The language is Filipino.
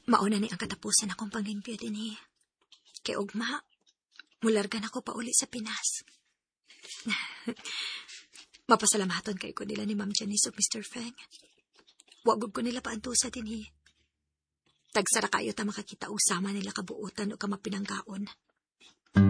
Mauna ni ang katapusan akong panginpyo din eh. Kay ugma, mulargan ako pa uli sa Pinas. Mapasalamaton kay ko nila ni Ma'am Janice o Mr. Feng. Wagod ko nila paantusa din eh. Tagsara kayo ta makakita og sama nila kabuutan o kamapinanggaon.